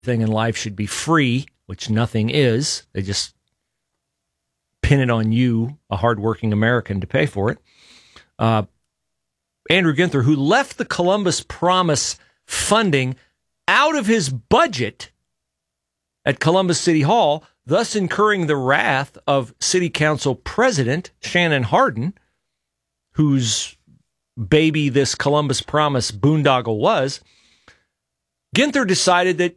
everything in life should be free, which nothing is. They just pin it on you, a hardworking American, to pay for it. Andrew Ginther, who left the Columbus Promise funding out of his budget at Columbus City Hall, thus incurring the wrath of City Council President Shannon Hardin, whose baby this Columbus Promise boondoggle was. Ginther decided that,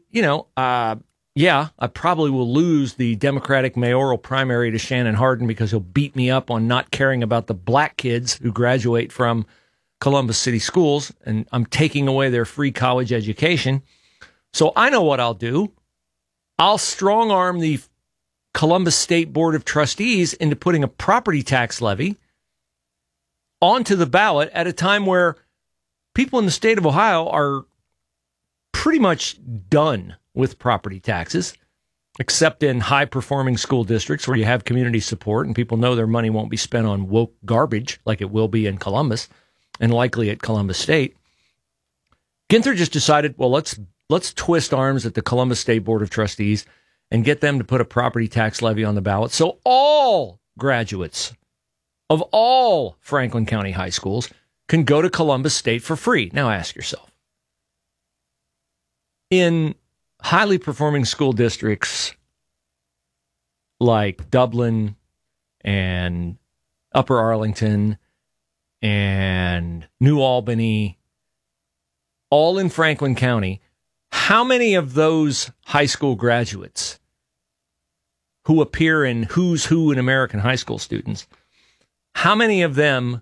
I probably will lose the Democratic mayoral primary to Shannon Hardin because he'll beat me up on not caring about the black kids who graduate from Columbus City Schools, and I'm taking away their free college education. So I know what I'll do. I'll strong-arm the Columbus State Board of Trustees into putting a property tax levy onto the ballot at a time where people in the state of Ohio are pretty much done with property taxes, except in high-performing school districts where you have community support and people know their money won't be spent on woke garbage like it will be in Columbus and likely at Columbus State. Ginther just decided, well, let's twist arms at the Columbus State Board of Trustees and get them to put a property tax levy on the ballot so all graduates of all Franklin County high schools can go to Columbus State for free. Now ask yourself, in highly performing school districts like Dublin and Upper Arlington and New Albany, all in Franklin County, how many of those high school graduates who appear in Who's Who in American high school students, how many of them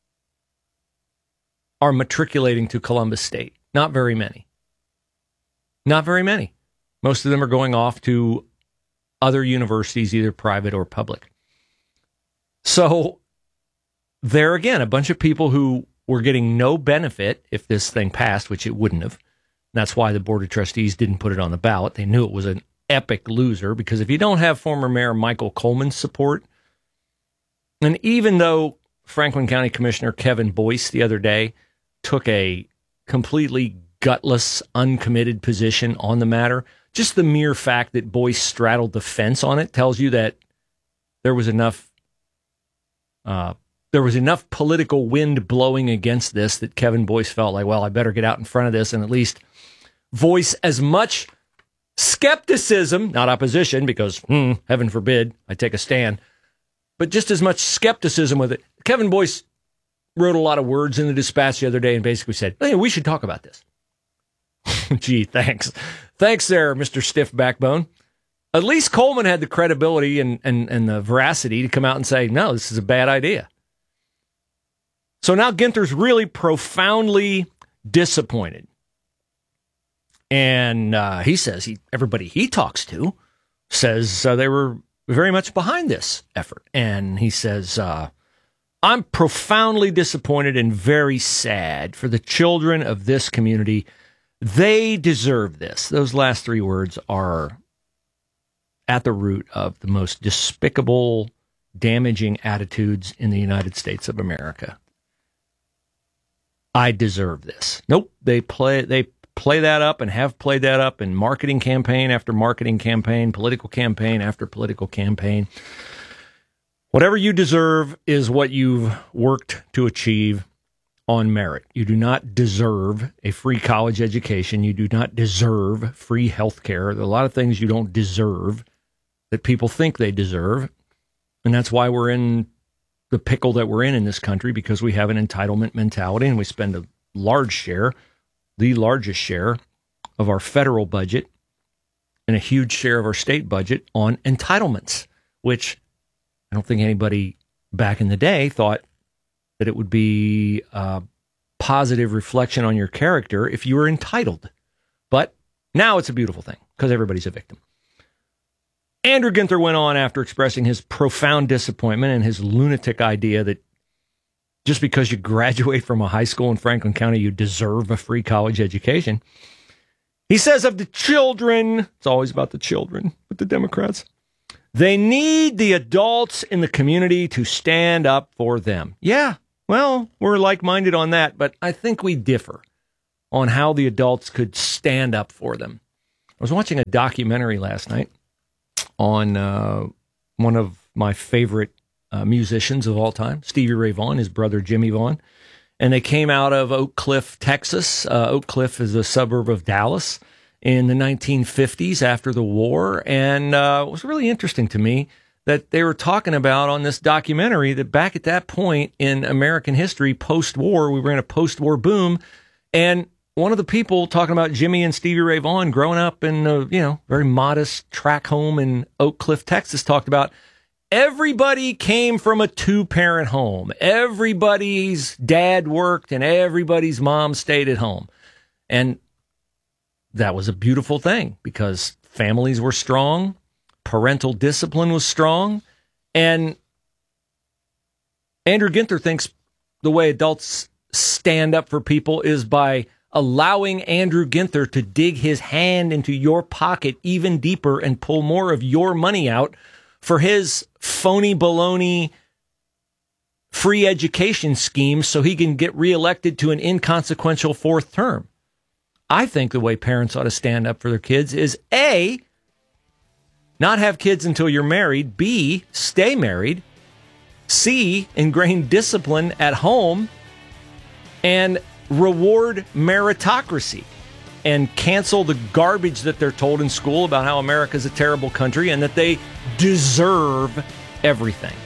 are matriculating to Columbus State? Not very many. Not very many. Most of them are going off to other universities, either private or public. So there again, a bunch of people who were getting no benefit if this thing passed, which it wouldn't have. That's why the Board of Trustees didn't put it on the ballot. They knew it was an epic loser, because if you don't have former Mayor Michael Coleman's support, and even though Franklin County Commissioner Kevin Boyce the other day took a completely gutless, uncommitted position on the matter, just the mere fact that Boyce straddled the fence on it tells you that there was enough political wind blowing against this that Kevin Boyce felt like, well, I better get out in front of this and at least voice as much skepticism, not opposition, because heaven forbid I take a stand, but just as much skepticism with it. Kevin Boyce wrote a lot of words in the Dispatch the other day and basically said, hey, we should talk about this. Gee, thanks. Thanks there, Mr. Stiff Backbone. At least Coleman had the credibility and the veracity to come out and say, no, this is a bad idea. So now Ginther's really profoundly disappointed. And he says everybody he talks to says they were very much behind this effort. And he says, I'm profoundly disappointed and very sad for the children of this community. They deserve this. Those last three words are at the root of the most despicable, damaging attitudes in the United States of America. I deserve this. Nope. They play that up and have played that up in marketing campaign after marketing campaign, political campaign after political campaign. Whatever you deserve is what you've worked to achieve on merit. You do not deserve a free college education. You do not deserve free health care. There are a lot of things you don't deserve that people think they deserve. And that's why we're in the pickle that we're in this country, because we have an entitlement mentality and we spend a large share, the largest share of our federal budget and a huge share of our state budget on entitlements, which I don't think anybody back in the day thought that it would be a positive reflection on your character if you were entitled. But now it's a beautiful thing because everybody's a victim. Andrew Ginther went on after expressing his profound disappointment and his lunatic idea that just because you graduate from a high school in Franklin County, you deserve a free college education. He says of the children, it's always about the children with the Democrats, they need the adults in the community to stand up for them. Yeah, well, we're like-minded on that, but I think we differ on how the adults could stand up for them. was watching a documentary last night on one of my favorite musicians of all time, Stevie Ray Vaughan, his brother Jimmy Vaughan. And they came out of Oak Cliff, Texas. Oak Cliff is a suburb of Dallas in the 1950s after the war. And it was really interesting to me that they were talking about on this documentary that back at that point in American history, post-war, we were in a post-war boom. And one of the people talking about Jimmy and Stevie Ray Vaughan growing up in a very modest tract home in Oak Cliff, Texas, talked about everybody came from a two-parent home. Everybody's dad worked and everybody's mom stayed at home. And that was a beautiful thing because families were strong, parental discipline was strong, and Andrew Ginther thinks the way adults stand up for people is by allowing Andrew Ginther to dig his hand into your pocket even deeper and pull more of your money out for his phony baloney free education scheme so he can get reelected to an inconsequential fourth term. I think the way parents ought to stand up for their kids is A, not have kids until you're married, B, stay married, C, ingrain discipline at home, and reward meritocracy and cancel the garbage that they're told in school about how America's a terrible country and that they deserve everything.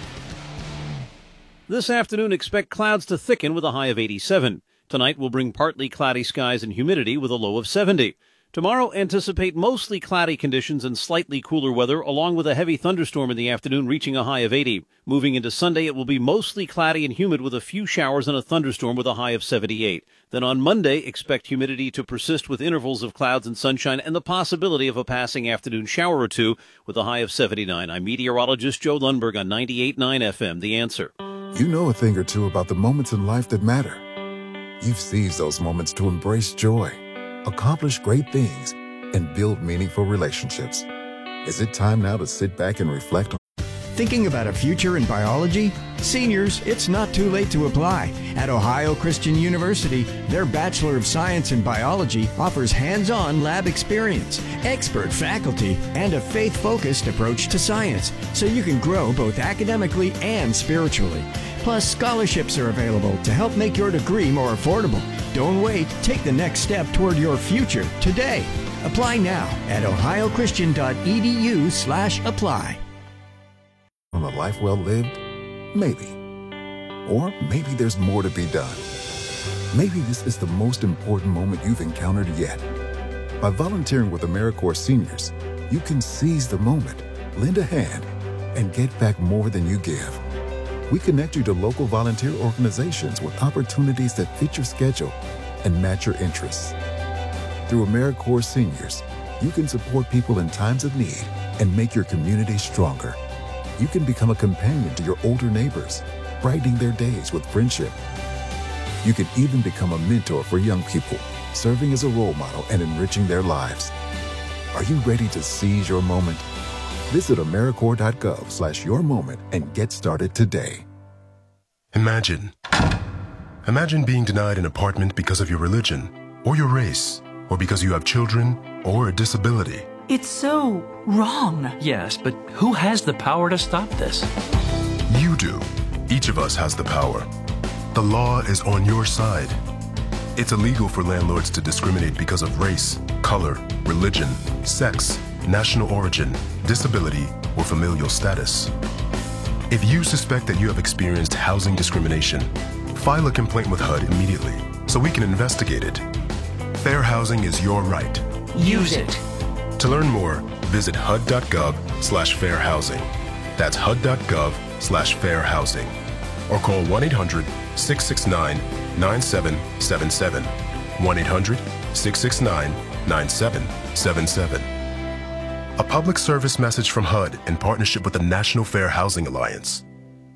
This afternoon, expect clouds to thicken with a high of 87. Tonight will bring partly cloudy skies and humidity with a low of 70. Tomorrow, anticipate mostly cloudy conditions and slightly cooler weather, along with a heavy thunderstorm in the afternoon reaching a high of 80. Moving into Sunday, it will be mostly cloudy and humid with a few showers and a thunderstorm with a high of 78. Then on Monday, expect humidity to persist with intervals of clouds and sunshine and the possibility of a passing afternoon shower or two with a high of 79. I'm meteorologist Joe Lundberg on 98.9 FM, The Answer. You know a thing or two about the moments in life that matter. You've seized those moments to embrace joy, accomplish great things, and build meaningful relationships. Is it time now to sit back and reflect on? Thinking about a future in biology? Seniors, it's not too late to apply. At Ohio Christian University, their Bachelor of Science in Biology offers hands-on lab experience, expert faculty, and a faith-focused approach to science, so you can grow both academically and spiritually. Plus, scholarships are available to help make your degree more affordable. Don't wait. Take the next step toward your future today. Apply now at ohiochristian.edu/apply. On a life well lived? Maybe. Or maybe there's more to be done. Maybe this is the most important moment you've encountered yet. By volunteering with AmeriCorps Seniors, you can seize the moment, lend a hand, and get back more than you give. We connect you to local volunteer organizations with opportunities that fit your schedule and match your interests. Through AmeriCorps Seniors, you can support people in times of need and make your community stronger. You can become a companion to your older neighbors, brightening their days with friendship. You can even become a mentor for young people, serving as a role model and enriching their lives. Are you ready to seize your moment? Visit AmeriCorps.gov/yourmoment and get started today. Imagine being denied an apartment because of your religion, or your race, or because you have children, or a disability. It's so wrong. Yes, but who has the power to stop this? You do. Each of us has the power. The law is on your side. It's illegal for landlords to discriminate because of race, color, religion, sex, national origin, disability, or familial status. If you suspect that you have experienced housing discrimination, file a complaint with HUD immediately so we can investigate it. Fair housing is your right. Use it. To learn more, visit HUD.gov/fairhousing. That's HUD.gov/fairhousing. Or call 1-800-669-9777. 1-800-669-9777. A public service message from HUD in partnership with the National Fair Housing Alliance.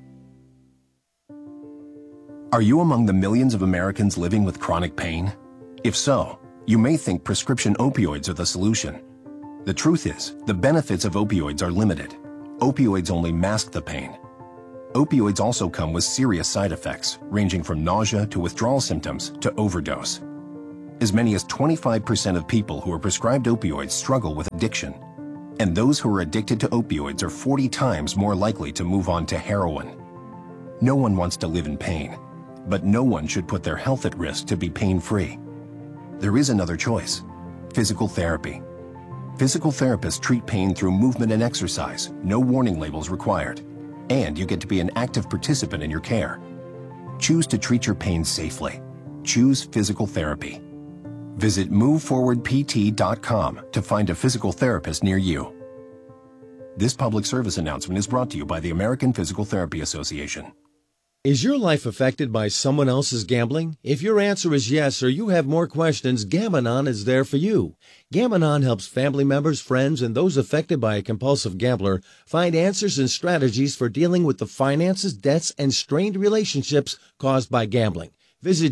Are you among the millions of Americans living with chronic pain? If so, you may think prescription opioids are the solution. The truth is, the benefits of opioids are limited. Opioids only mask the pain. Opioids also come with serious side effects, ranging from nausea to withdrawal symptoms to overdose. As many as 25% of people who are prescribed opioids struggle with addiction. And those who are addicted to opioids are 40 times more likely to move on to heroin. No one wants to live in pain, but no one should put their health at risk to be pain-free. There is another choice: physical therapy. Physical therapists treat pain through movement and exercise, no warning labels required. And you get to be an active participant in your care. Choose to treat your pain safely. Choose physical therapy. Visit moveforwardpt.com to find a physical therapist near you. This public service announcement is brought to you by the American Physical Therapy Association. Is your life affected by someone else's gambling? If your answer is yes, or you have more questions, Gam-Anon is there for you. Gam-Anon helps family members, friends, and those affected by a compulsive gambler find answers and strategies for dealing with the finances, debts, and strained relationships caused by gambling. Visit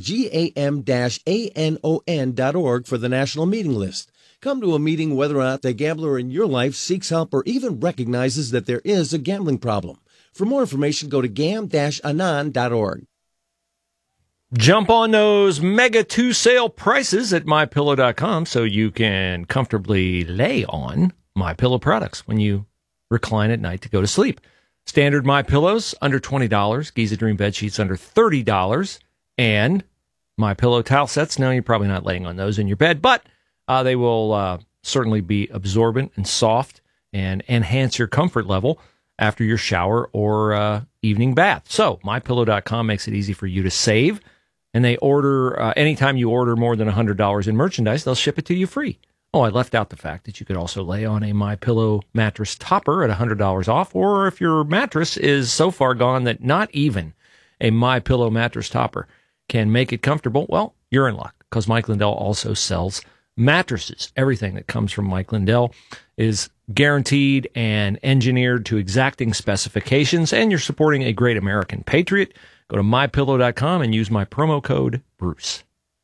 gam-anon.org for the national meeting list. Come to a meeting whether or not the gambler in your life seeks help or even recognizes that there is a gambling problem. For more information, go to gam-anon.org. Jump on those Mega 2 sale prices at MyPillow.com so you can comfortably lay on MyPillow products when you recline at night to go to sleep. Standard MyPillows, under $20. Giza Dream bed sheets, under $30. And MyPillow towel sets, now you're probably not laying on those in your bed, but they will certainly be absorbent and soft and enhance your comfort level after your shower or evening bath. So, MyPillow.com makes it easy for you to save. And they order, anytime you order more than $100 in merchandise, they'll ship it to you free. Oh, I left out the fact that you could also lay on a MyPillow mattress topper at $100 off. Or if your mattress is so far gone that not even a MyPillow mattress topper can make it comfortable, well, you're in luck, because Mike Lindell also sells mattresses. Everything that comes from Mike Lindell is guaranteed and engineered to exacting specifications, and you're supporting a great American patriot. Go to MyPillow.com and use my promo code Bruce.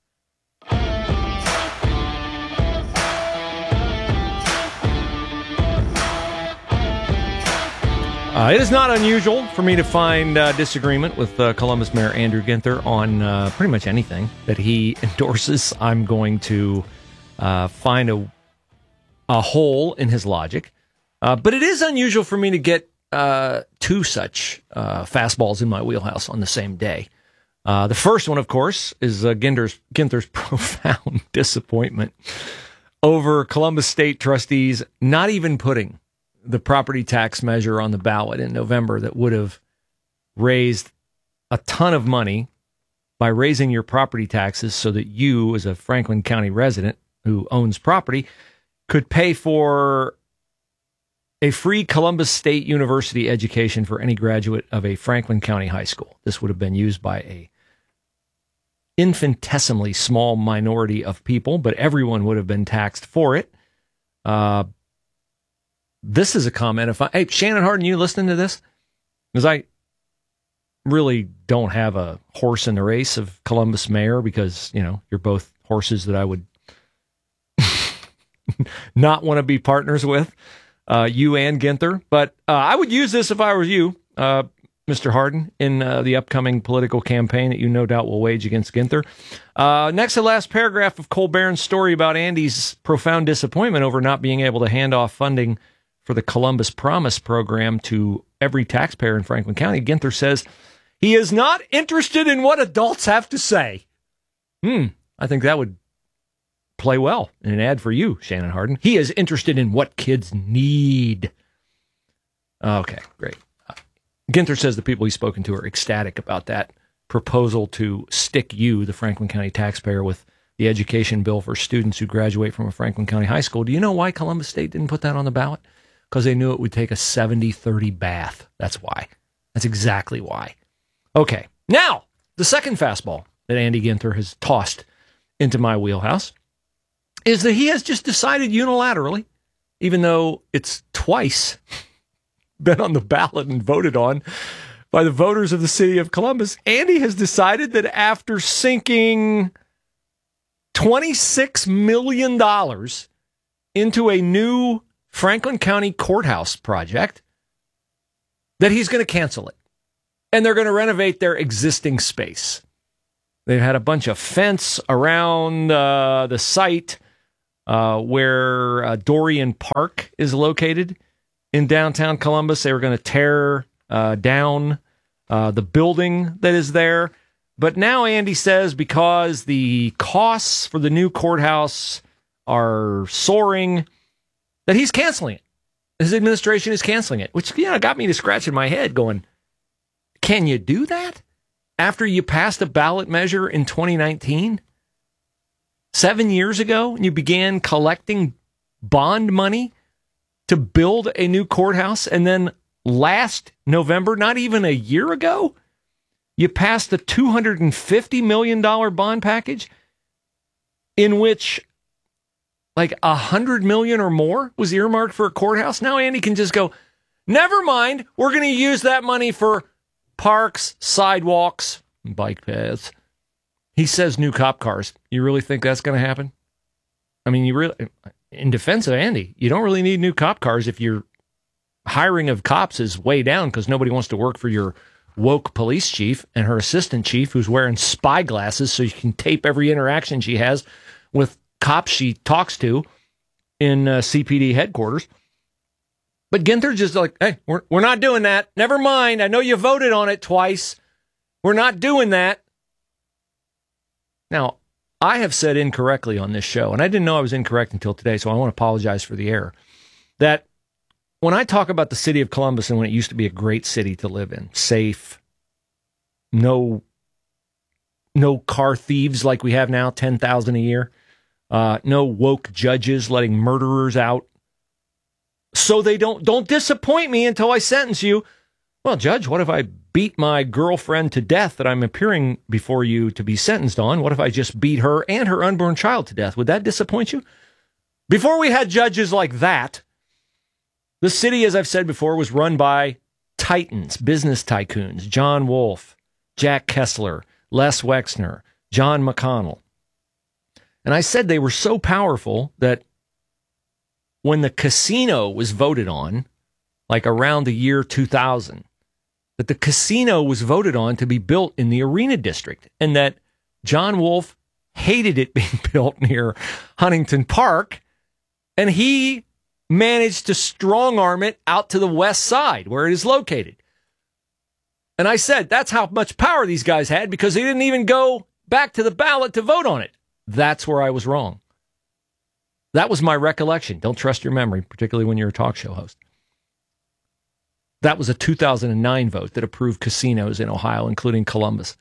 It is not unusual for me to find disagreement with Columbus Mayor Andrew Ginther on pretty much anything that he endorses. I'm going to find a hole in his logic. But it is unusual for me to get two such fastballs in my wheelhouse on the same day. The first one, of course, is Ginther's profound disappointment over Columbus State trustees not even putting the property tax measure on the ballot in November that would have raised a ton of money by raising your property taxes so that you, as a Franklin County resident who owns property, could pay for a free Columbus State University education for any graduate of a Franklin County high school. This would have been used by a infinitesimally small minority of people, but everyone would have been taxed for it. This is a comment. Hey, Shannon Hardin, you listening to this? Because I really don't have a horse in the race of Columbus mayor, because, you know, you're both horses that I would not want to be partners with, you and Ginther. But I would use this if I were you, Mr. Hardin, in the upcoming political campaign that you no doubt will wage against Ginther. Next to last paragraph of Cole Barron's story about Andy's profound disappointment over not being able to hand off funding for the Columbus Promise program to every taxpayer in Franklin County, Ginther says he is not interested in what adults have to say. I think that would play well in an ad for you, Shannon Hardin. He is interested in what kids need. Okay, great. Ginther says the people he's spoken to are ecstatic about that proposal to stick you, the Franklin County taxpayer, with the education bill for students who graduate from a Franklin County high school. Do you know why Columbus State didn't put that on the ballot? Because they knew it would take a 70-30 bath. That's why. That's exactly why. Okay, now, the second fastball that Andy Ginther has tossed into my wheelhouse is that he has just decided unilaterally, even though it's twice been on the ballot and voted on by the voters of the city of Columbus, Andy has decided that after sinking $26 million into a new Franklin County courthouse project, that he's going to cancel it. And they're going to renovate their existing space. They had a bunch of fence around the site where Dorian Park is located in downtown Columbus. They were going to tear down the building that is there. But now Andy says because the costs for the new courthouse are soaring, that he's canceling it. His administration is canceling it, which got me to scratching my head going, can you do that after you passed a ballot measure in 2019? 7 years ago, and you began collecting bond money to build a new courthouse, and then last November, not even a year ago, you passed a $250 million bond package in which like $100 million or more was earmarked for a courthouse. Now Andy can just go, never mind, we're going to use that money for parks, sidewalks, and bike paths. He says new cop cars. You really think that's going to happen? I mean, you really, in defense of Andy, you don't really need new cop cars if your hiring of cops is way down because nobody wants to work for your woke police chief and her assistant chief who's wearing spy glasses so you can tape every interaction she has with cops she talks to in CPD headquarters. But Ginther just like, hey, we're not doing that. Never mind. I know you voted on it twice. We're not doing that. Now, I have said incorrectly on this show, and I didn't know I was incorrect until today, so I want to apologize for the error, that when I talk about the city of Columbus and when it used to be a great city to live in, safe, no car thieves like we have now, 10,000 a year, no woke judges letting murderers out, so they don't disappoint me until I sentence you. Well, Judge, what if I beat my girlfriend to death that I'm appearing before you to be sentenced on? What if I just beat her and her unborn child to death? Would that disappoint you? Before we had judges like that, the city, as I've said before, was run by titans, business tycoons, John Wolfe, Jack Kessler, Les Wexner, John McConnell. And I said they were so powerful that when the casino was voted on, like around the year 2000, that the casino was voted on to be built in the Arena District, and that John Wolfe hated it being built near Huntington Park, and he managed to strong-arm it out to the west side where it is located. And I said that's how much power these guys had because they didn't even go back to the ballot to vote on it. That's where I was wrong. That was my recollection. Don't trust your memory, particularly when you're a talk show host. That was a 2009 vote that approved casinos in Ohio, including Columbus.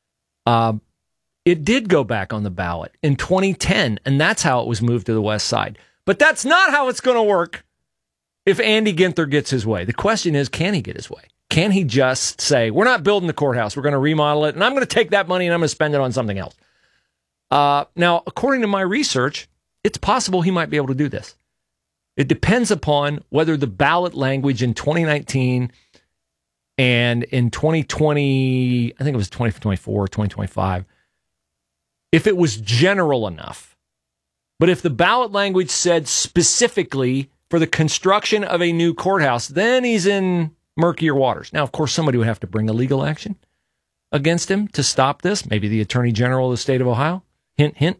It did go back on the ballot in 2010, and that's how it was moved to the west side. But that's not how it's going to work if Andy Ginther gets his way. The question is, can he get his way? Can he just say, we're not building the courthouse, we're going to remodel it, and I'm going to take that money and I'm going to spend it on something else? Now, according to my research, it's possible he might be able to do this. It depends upon whether the ballot language in 2019 and in 2020, I think it was 2024, 2025, if it was general enough. But if the ballot language said specifically for the construction of a new courthouse, then he's in murkier waters. Now, of course, somebody would have to bring a legal action against him to stop this. Maybe the Attorney General of the state of Ohio. Hint, hint.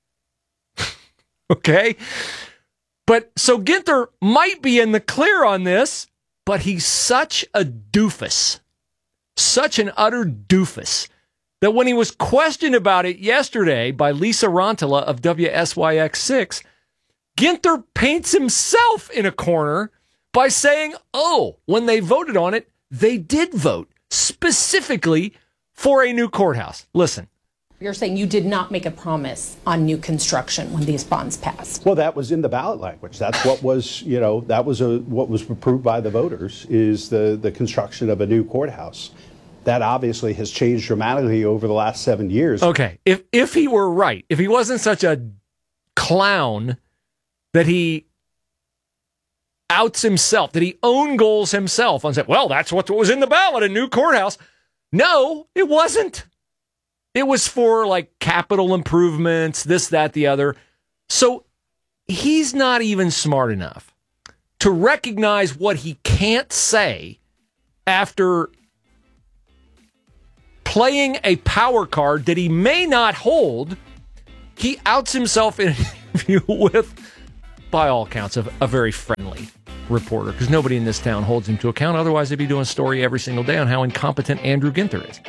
Okay. But so Ginther might be in the clear on this, but he's such a doofus, such an utter doofus, that when he was questioned about it yesterday by Lisa Rantala of WSYX6, Ginther paints himself in a corner by saying, oh, when they voted on it, they did vote specifically for a new courthouse. Listen. You're saying you did not make a promise on new construction when these bonds passed. Well, that was in the ballot language. That's what was, what was approved by the voters is the construction of a new courthouse. That obviously has changed dramatically over the last 7 years. Okay, if he were right, if he wasn't such a clown that he outs himself, that he own goals himself and said, well, that's what was in the ballot, a new courthouse. No, it wasn't. It was for like capital improvements, this, that, the other. So he's not even smart enough to recognize what he can't say after playing a power card that he may not hold. He outs himself in an interview with, by all accounts, a very friendly reporter, because nobody in this town holds him to account. Otherwise, they'd be doing a story every single day on how incompetent Andrew Ginther is.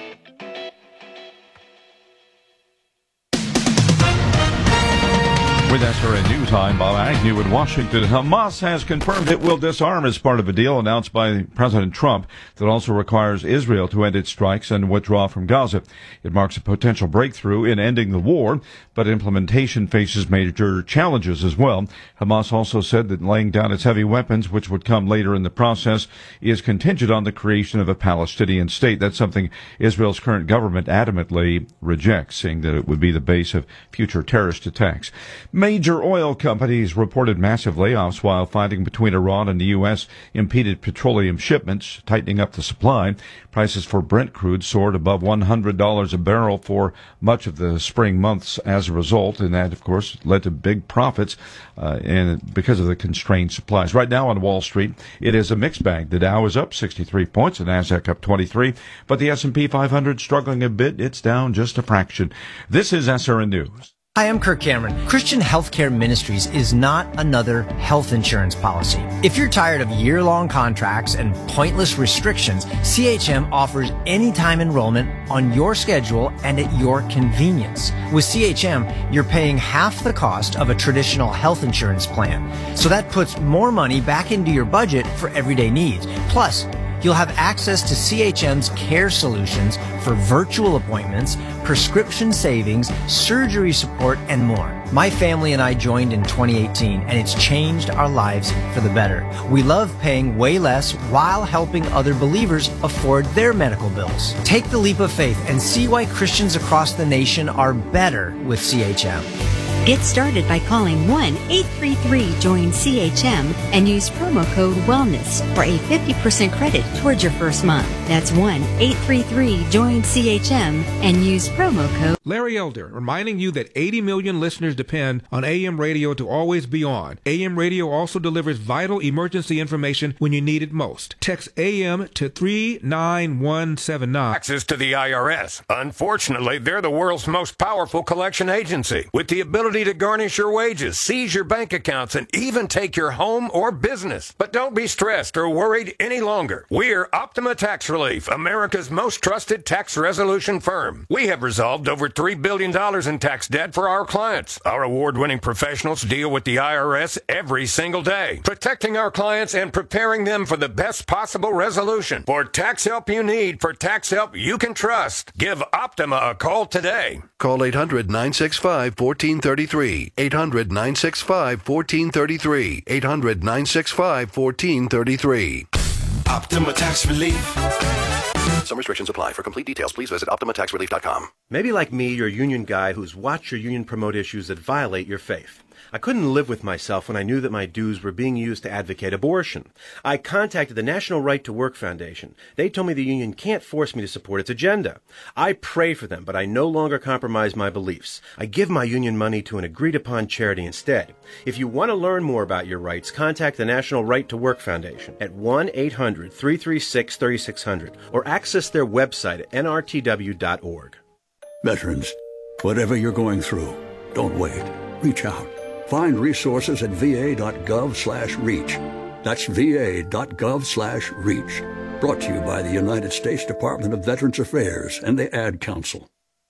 With SRN News, I'm Bob Agnew in Washington. Hamas has confirmed it will disarm as part of a deal announced by President Trump that also requires Israel to end its strikes and withdraw from Gaza. It marks a potential breakthrough in ending the war, but implementation faces major challenges as well. Hamas also said that laying down its heavy weapons, which would come later in the process, is contingent on the creation of a Palestinian state. That's something Israel's current government adamantly rejects, saying that it would be the base of future terrorist attacks. Major oil companies reported massive layoffs while fighting between Iran and the U.S. impeded petroleum shipments, tightening up the supply. Prices for Brent crude soared above $100 a barrel for much of the spring months as a result, and that, of course, led to big profits and because of the constrained supplies. Right now on Wall Street, it is a mixed bag. The Dow is up 63 points, the Nasdaq up 23, but the S&P 500 struggling a bit. It's down just a fraction. This is SRN News. Hi, I'm Kirk Cameron. Christian Healthcare Ministries is not another health insurance policy. If you're tired of year-long contracts and pointless restrictions, CHM offers anytime enrollment on your schedule and at your convenience. With CHM, you're paying half the cost of a traditional health insurance plan. So that puts more money back into your budget for everyday needs. Plus, you'll have access to CHM's care solutions for virtual appointments, prescription savings, surgery support, and more. My family and I joined in 2018, and it's changed our lives for the better. We love paying way less while helping other believers afford their medical bills. Take the leap of faith and see why Christians across the nation are better with CHM. Get started by calling 1-833-JOIN-CHM and use promo code WELLNESS for a 50% credit towards your first month. That's 1-833-JOIN-CHM and use promo code. Larry Elder, reminding you that 80 million listeners depend on AM radio to always be on. AM radio also delivers vital emergency information when you need it most. Text AM to 39179. Access to the IRS. Unfortunately, they're the world's most powerful collection agency, with the ability to garnish your wages, seize your bank accounts, and even take your home or business. But don't be stressed or worried any longer. We're Optima Tax Relief, America's most trusted tax resolution firm. We have resolved over $3 billion in tax debt for our clients. Our award-winning professionals deal with the IRS every single day, protecting our clients and preparing them for the best possible resolution. For tax help you need, for tax help you can trust, give Optima a call today. Call 800-965-1433. 800-965-1433. 800-965-1433. Optima Tax Relief. Some restrictions apply. For complete details, please visit OptimaTaxRelief.com. Maybe like me, you're a union guy who's watched your union promote issues that violate your faith. I couldn't live with myself when I knew that my dues were being used to advocate abortion. I contacted the National Right to Work Foundation. They told me the union can't force me to support its agenda. I pray for them, but I no longer compromise my beliefs. I give my union money to an agreed-upon charity instead. If you want to learn more about your rights, contact the National Right to Work Foundation at 1-800-336-3600 or access their website at nrtw.org. Veterans, whatever you're going through, don't wait. Reach out. Find resources at va.gov/reach. That's va.gov/reach. Brought to you by the United States Department of Veterans Affairs and the Ad Council.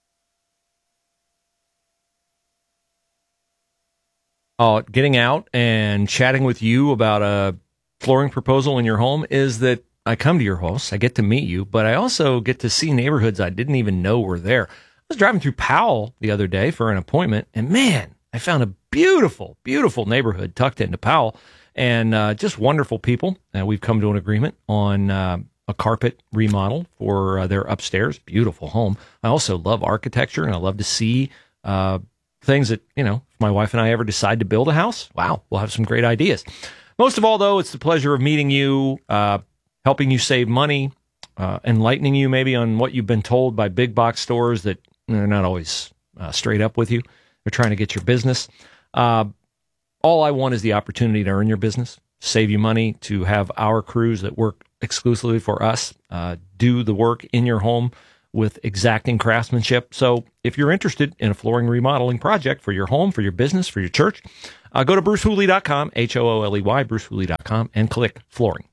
Getting out and chatting with you about a flooring proposal in your home is that I come to your house, I get to meet you, but I also get to see neighborhoods I didn't even know were there. I was driving through Powell the other day for an appointment, and man, I found a beautiful, beautiful neighborhood tucked into Powell, and just wonderful people. We've come to an agreement on a carpet remodel for their upstairs. Beautiful home. I also love architecture, and I love to see things that, if my wife and I ever decide to build a house, wow, we'll have some great ideas. Most of all, though, it's the pleasure of meeting you, helping you save money, enlightening you maybe on what you've been told by big box stores that they're not always straight up with you. They're trying to get your business. All I want is the opportunity to earn your business, save you money, to have our crews that work exclusively for us do the work in your home with exacting craftsmanship. So if you're interested in a flooring remodeling project for your home, for your business, for your church, go to brucehooley.com, Hooley, brucehooley.com, and click flooring.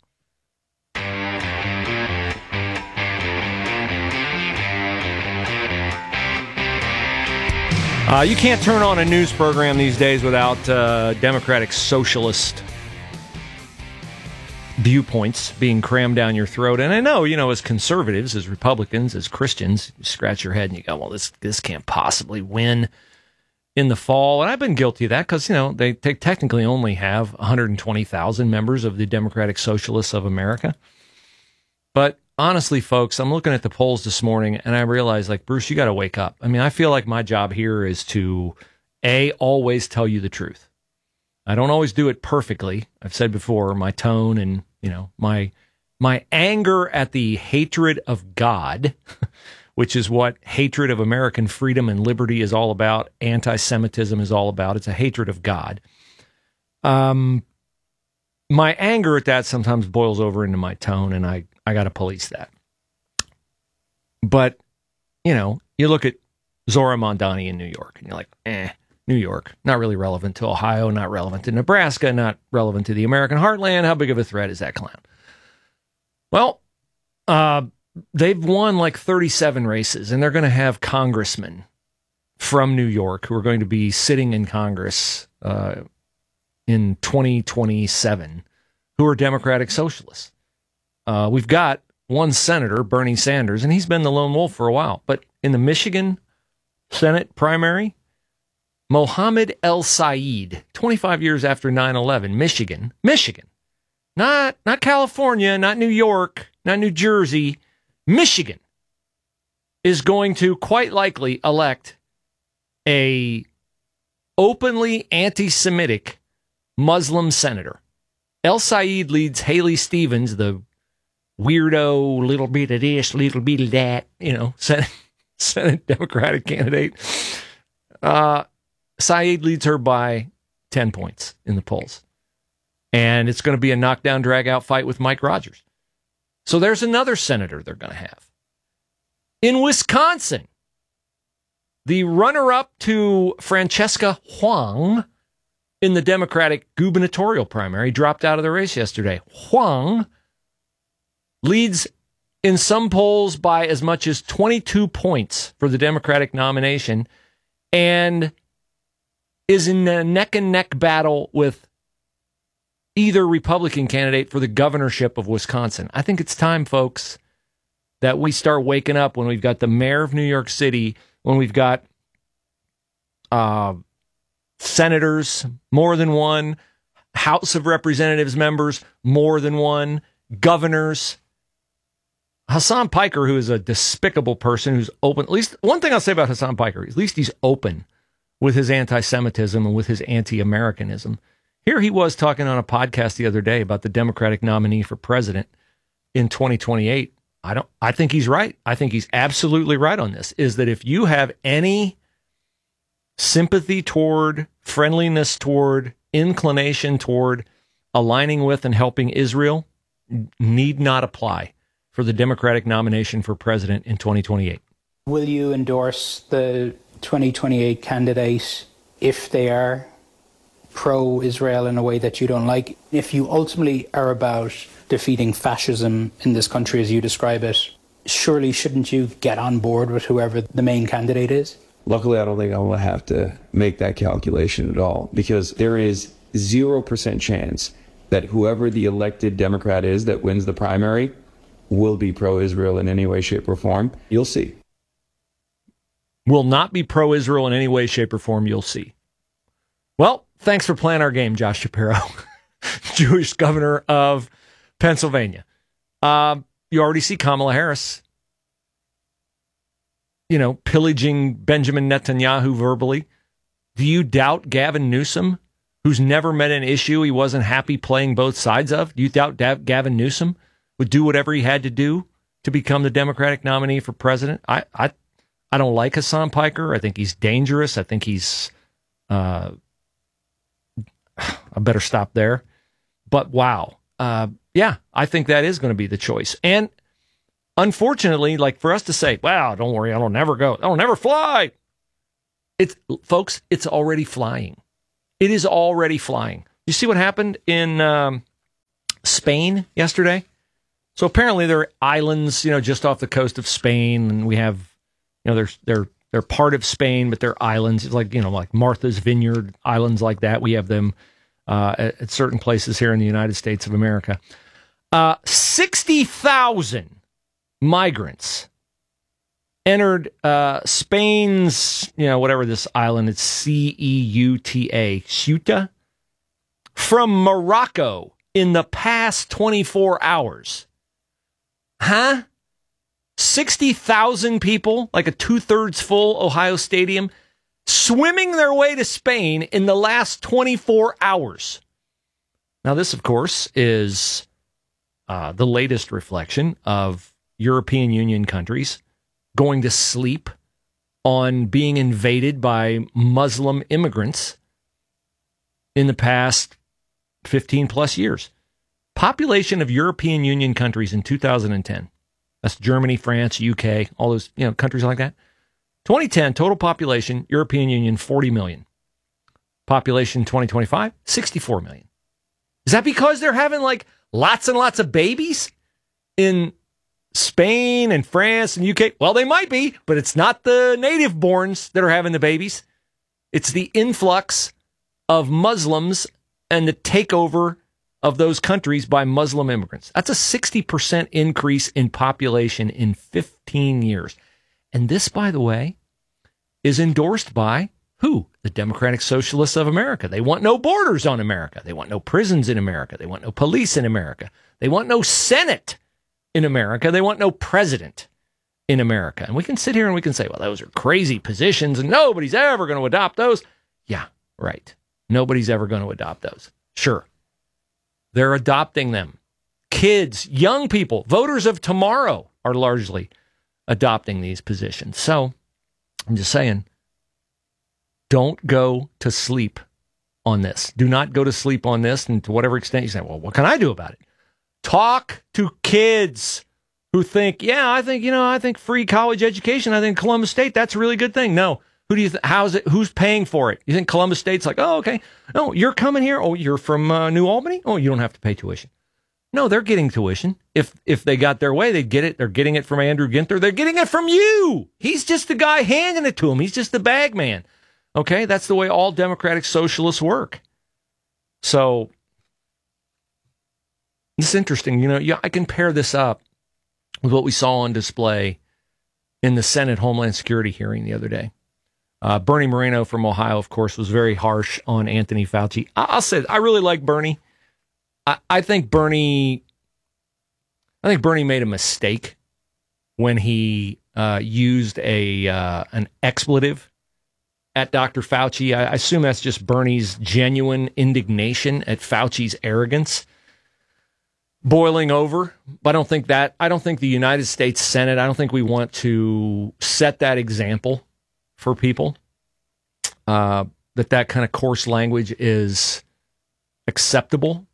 You can't turn on a news program these days without Democratic socialist viewpoints being crammed down your throat. And I know, as conservatives, as Republicans, as Christians, you scratch your head and you go, well, this can't possibly win in the fall. And I've been guilty of that because, they technically only have 120,000 members of the Democratic Socialists of America. But honestly, folks, I'm looking at the polls this morning and I realize, Bruce, you got to wake up. I mean, I feel like my job here is to, always tell you the truth. I don't always do it perfectly. I've said before, my tone and, my anger at the hatred of God, which is what hatred of American freedom and liberty is all about, anti-Semitism is all about. It's a hatred of God. My anger at that sometimes boils over into my tone, and I got to police that. But, you look at Zora Mondani in New York, and you're like, New York, not really relevant to Ohio, not relevant to Nebraska, not relevant to the American heartland. How big of a threat is that clown? Well, they've won 37 races, and they're going to have congressmen from New York who are going to be sitting in Congress in 2027 who are Democratic socialists. We've got one senator, Bernie Sanders, and he's been the lone wolf for a while. But in the Michigan Senate primary, Mohammed El-Sayed, 25 years after 9/11, Michigan, not California, not New York, not New Jersey, Michigan is going to quite likely elect a openly anti-Semitic Muslim senator. El-Sayed leads Haley Stevens, the weirdo, little bit of this, little bit of that, Senate Democratic candidate. Saeed leads her by 10 points in the polls. And it's going to be a knockdown, drag-out fight with Mike Rogers. So there's another senator they're going to have. In Wisconsin, the runner-up to Francesca Huang in the Democratic gubernatorial primary dropped out of the race yesterday. Huang leads in some polls by as much as 22 points for the Democratic nomination and is in a neck-and-neck battle with either Republican candidate for the governorship of Wisconsin. I think it's time, folks, that we start waking up when we've got the mayor of New York City, when we've got senators, more than one, House of Representatives members, more than one, governors. Hassan Piker, who is a despicable person who's open, at least one thing I'll say about Hassan Piker, at least he's open with his anti-Semitism and with his anti-Americanism. Here he was talking on a podcast the other day about the Democratic nominee for president in 2028. I think he's right. I think he's absolutely right on this, is that if you have any sympathy toward, friendliness toward, inclination toward aligning with and helping Israel, need not apply for the Democratic nomination for president in 2028. Will you endorse the 2028 candidate if they are pro-Israel in a way that you don't like? If you ultimately are about defeating fascism in this country as you describe it, surely shouldn't you get on board with whoever the main candidate is? Luckily, I don't think I will have to make that calculation at all, because there is 0% chance that whoever the elected Democrat is that wins the primary will be pro-Israel in any way, shape, or form. You'll see. Will not be pro-Israel in any way, shape, or form. You'll see. Well, thanks for playing our game, Josh Shapiro, Jewish governor of Pennsylvania. You already see Kamala Harris, pillaging Benjamin Netanyahu verbally. Do you doubt Gavin Newsom, who's never met an issue he wasn't happy playing both sides of? Do you doubt Gavin Newsom would do whatever he had to do to become the Democratic nominee for president? I don't like Hassan Piker. I think he's dangerous. I think he's... I better stop there. But wow. Yeah, I think that is going to be the choice. And unfortunately, like for us to say, "Wow, don't worry, I'll never go. I'll never fly." Folks, it's already flying. It is already flying. You see what happened in Spain yesterday? So apparently there are islands, just off the coast of Spain, and we have, they're part of Spain, but they're islands. It's like Martha's Vineyard, islands like that. We have them at certain places here in the United States of America. 60,000 migrants entered Spain's, whatever this island, it's Ceuta, Ceuta, from Morocco in the past 24 hours. Huh? 60,000 people, like a 2/3 full Ohio Stadium, swimming their way to Spain in the last 24 hours. Now, this, of course, is the latest reflection of European Union countries going to sleep on being invaded by Muslim immigrants in the past 15 plus years. Population of European Union countries in 2010. That's Germany, France, UK, all those countries like that. 2010, total population, European Union, 40 million. Population 2025, 64 million. Is that because they're having lots and lots of babies in Spain and France and UK? Well, they might be, but it's not the native borns that are having the babies. It's the influx of Muslims and the takeover of those countries by Muslim immigrants. That's a 60% increase in population in 15 years. And this, by the way, is endorsed by who? The Democratic Socialists of America. They want no borders on America. They want no prisons in America. They want no police in America. They want no Senate in America. They want no president in America. And we can sit here and we can say, well, those are crazy positions and nobody's ever going to adopt those. Yeah, right. Nobody's ever going to adopt those. Sure. They're adopting them. Kids, young people, voters of tomorrow are largely adopting these positions. So I'm just saying, don't go to sleep on this. Do not go to sleep on this. And to whatever extent you say, well, what can I do about it? Talk to kids who think, I think free college education. I think Columbus State, that's a really good thing. No. Who do you how's it? Who's paying for it? You think Columbus State's like, oh, okay. No, you're coming here. Oh, you're from New Albany. Oh, you don't have to pay tuition. No, they're getting tuition. If they got their way, they'd get it. They're getting it from Andrew Ginther. They're getting it from you. He's just the guy handing it to them. He's just the bag man. Okay, that's the way all democratic socialists work. So it's interesting. I can pair this up with what we saw on display in the Senate Homeland Security hearing the other day. Bernie Moreno from Ohio, of course, was very harsh on Anthony Fauci. I'll say I really like Bernie. I think Bernie made a mistake when he used an expletive at Dr. Fauci. I assume that's just Bernie's genuine indignation at Fauci's arrogance boiling over. But I don't think the United States Senate, I don't think we want to set that example for people, that kind of coarse language is acceptable.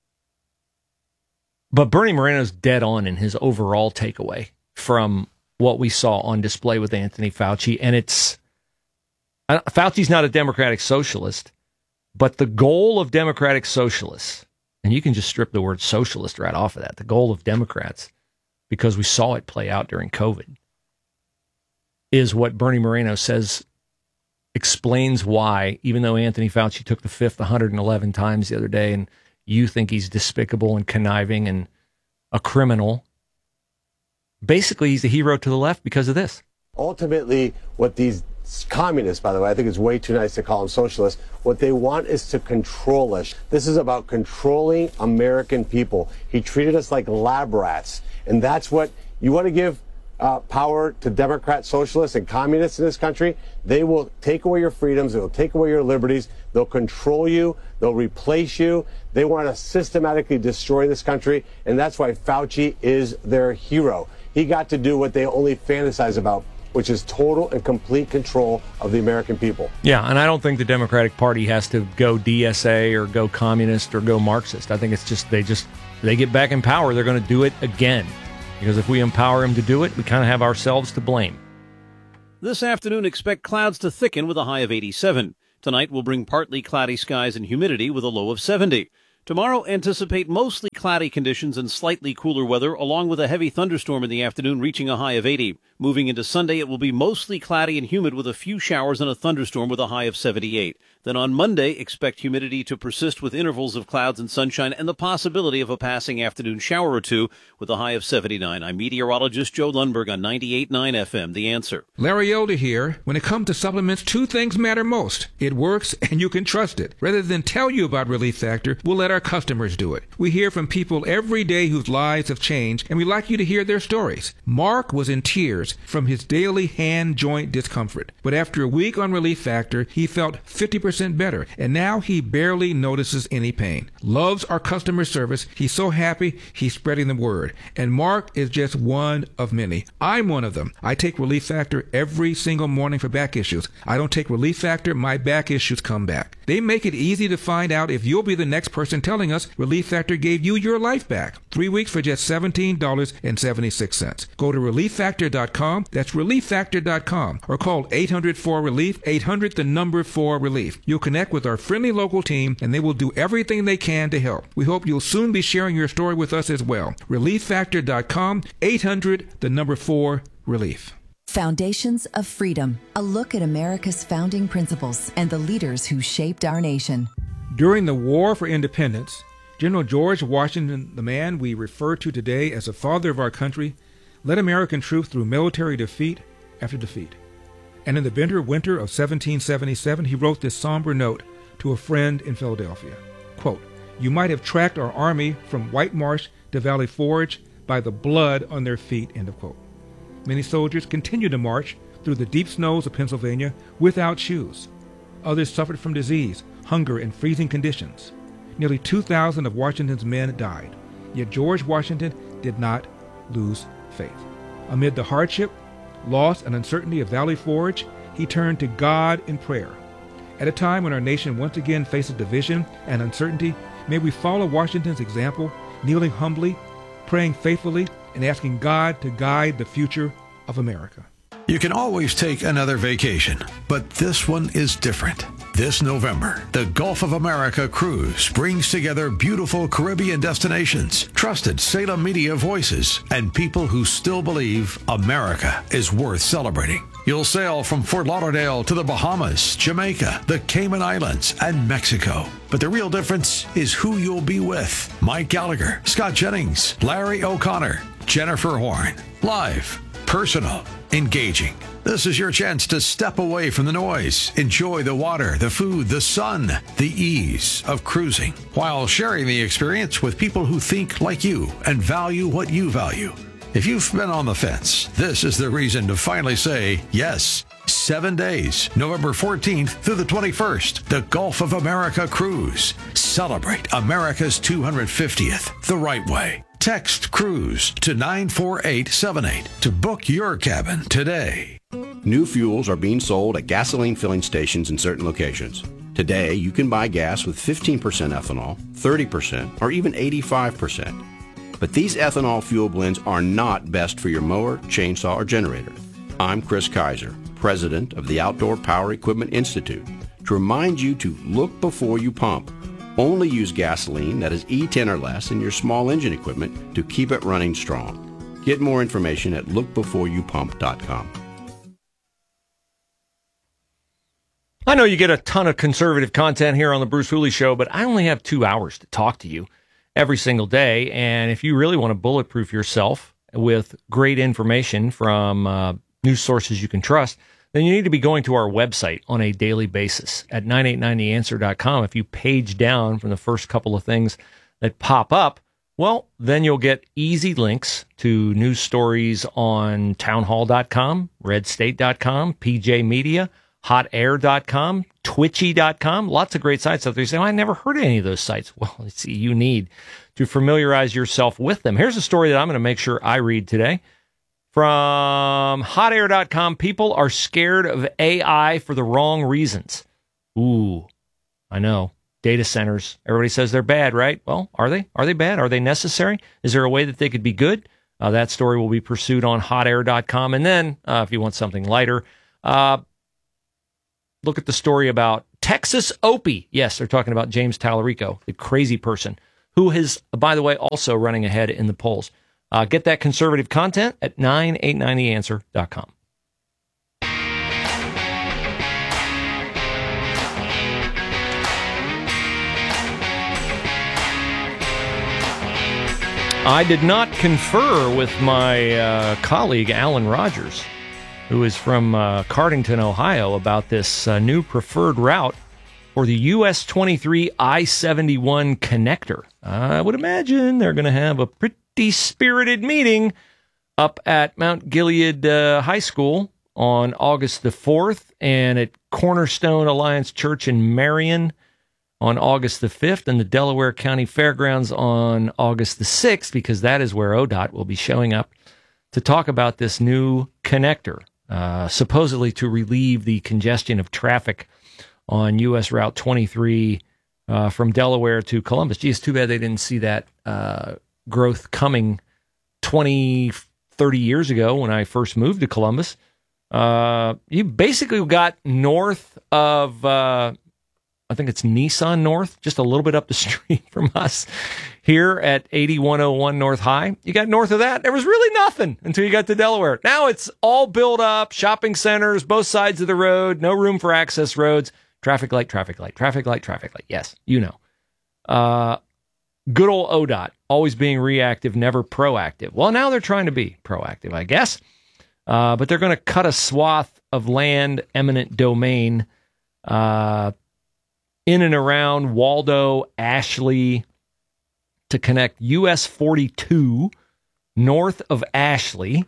But Bernie Moreno's dead on in his overall takeaway from what we saw on display with Anthony Fauci. And Fauci's not a democratic socialist, but the goal of democratic socialists, and you can just strip the word socialist right off of that, the goal of Democrats, because we saw it play out during COVID, is what Bernie Moreno says explains why, even though Anthony Fauci took the fifth 111 times the other day, and you think he's despicable and conniving and a criminal, basically he's a hero to the left because of this. Ultimately, what these communists, by the way, I think it's way too nice to call them socialists, what they want is to control us. This is about controlling American people. He treated us like lab rats, and that's what you want to give power to Democrat socialists and communists in this country. They will take away your freedoms. They will take away your liberties. They'll control you. They'll replace you. They want to systematically destroy this country. And that's why Fauci is their hero. He got to do what they only fantasize about, which is total and complete control of the American people. Yeah, and I don't think the Democratic Party has to go DSA or go communist or go Marxist. I think it's just they get back in power, they're going to do it again. Because if we empower him to do it, we kind of have ourselves to blame. This afternoon, expect clouds to thicken with a high of 87. Tonight will bring partly cloudy skies and humidity with a low of 70. Tomorrow, anticipate mostly cloudy conditions and slightly cooler weather, along with a heavy thunderstorm in the afternoon reaching a high of 80. Moving into Sunday, it will be mostly cloudy and humid with a few showers and a thunderstorm with a high of 78. Then on Monday, expect humidity to persist with intervals of clouds and sunshine and the possibility of a passing afternoon shower or two with a high of 79. I'm meteorologist Joe Lundberg on 98.9 FM, The Answer. Larry Elder here. When it comes to supplements, two things matter most. It works and you can trust it. Rather than tell you about Relief Factor, we'll let our customers do it. We hear from people every day whose lives have changed, and we like you to hear their stories. Mark was in tears from his daily hand joint discomfort, but after a week on Relief Factor, he felt 50% better, and now he barely notices any pain. Loves our customer service. He's so happy he's spreading the word, and Mark is just one of many. I'm one of them. I take Relief Factor every single morning for back issues. I don't take Relief Factor, my back issues come back. They make it easy to find out if you'll be the next person telling us Relief Factor gave you your life back. 3 weeks for just $17.76. Go to ReliefFactor.com. That's ReliefFactor.com. Or call 800-4RELIEF, 800-4RELIEF. You'll connect with our friendly local team, and they will do everything they can to help. We hope you'll soon be sharing your story with us as well. ReliefFactor.com, 800-4RELIEF. Foundations of Freedom, a look at America's founding principles and the leaders who shaped our nation. During the War for Independence, General George Washington, the man we refer to today as the father of our country, led American troops through military defeat after defeat. And in the bitter winter of 1777, he wrote this somber note to a friend in Philadelphia. Quote, "You might have tracked our army from White Marsh to Valley Forge by the blood on their feet," end of quote. Many soldiers continued to march through the deep snows of Pennsylvania without shoes. Others suffered from disease, hunger, and freezing conditions. Nearly 2,000 of Washington's men died. Yet George Washington did not lose faith. Amid the hardship, loss, and uncertainty of Valley Forge, he turned to God in prayer. At a time when our nation once again faces division and uncertainty, may we follow Washington's example, kneeling humbly, praying faithfully, and asking God to guide the future of America. You can always take another vacation, but this one is different. This November, the Gulf of America Cruise brings together beautiful Caribbean destinations, trusted Salem media voices, and people who still believe America is worth celebrating. You'll sail from Fort Lauderdale to the Bahamas, Jamaica, the Cayman Islands, and Mexico. But the real difference is who you'll be with. Mike Gallagher, Scott Jennings, Larry O'Connor, Jennifer Horn. Live, personal, engaging. This is your chance to step away from the noise, enjoy the water, the food, the sun, the ease of cruising, while sharing the experience with people who think like you and value what you value. If you've been on the fence, this is the reason to finally say yes. 7 days, November 14th through the 21st, the Gulf of America Cruise. Celebrate America's 250th the right way. Text CRUISE to 94878 to book your cabin today. New fuels are being sold at gasoline filling stations in certain locations. Today, you can buy gas with 15% ethanol, 30%, or even 85%. But these ethanol fuel blends are not best for your mower, chainsaw, or generator. I'm Chris Kaiser, president of the Outdoor Power Equipment Institute, to remind you to look before you pump. Only use gasoline that is E10 or less in your small engine equipment to keep it running strong. Get more information at lookbeforeyoupump.com. I know you get a ton of conservative content here on the Bruce Hooley Show, but I only have 2 hours to talk to you every single day. And if you really want to bulletproof yourself with great information from news sources you can trust, then you need to be going to our website on a daily basis at 989theanswer.com. If you page down from the first couple of things that pop up, well, then you'll get easy links to news stories on townhall.com, redstate.com, PJ Media, hotair.com, twitchy.com, lots of great sites out there. You say, I never heard of any of those sites. Well, see, you need to familiarize yourself with them. Here's a story that I'm going to make sure I read today. From hotair.com, people are scared of AI for the wrong reasons. Ooh, I know. Data centers. Everybody says they're bad, right? Well, are they? Are they bad? Are they necessary? Is there a way that they could be good? That story will be pursued on hotair.com. And then, if you want something lighter, look at the story about Texas Opie. Yes, they're talking about James Tallarico, the crazy person, who is, by the way, also running ahead in the polls. Get that conservative content at 989theanswer.com. I did not confer with my colleague, Alan Rogers, who is from Cardington, Ohio, about this new preferred route for the US 23 I-71 connector. I would imagine they're going to have a pretty spirited meeting up at Mount Gilead High School on August the 4th and at Cornerstone Alliance Church in Marion on August the 5th and the Delaware County Fairgrounds on August the 6th, because that is where ODOT will be showing up to talk about this new connector, supposedly to relieve the congestion of traffic on U.S. Route 23 from Delaware to Columbus. Gee, it's too bad they didn't see that growth coming 20, 30 years ago when I first moved to Columbus. You basically got north of... I think it's Nissan North, just a little bit up the street from us here at 8101 North High. You got north of that, there was really nothing until you got to Delaware. Now it's all built up, shopping centers, both sides of the road, no room for access roads, traffic light, traffic light, traffic light, traffic light. Yes, you know. Good old ODOT, always being reactive, never proactive. Well, now they're trying to be proactive, I guess. But they're going to cut a swath of land, eminent domain, in and around Waldo, Ashley, to connect US 42 north of Ashley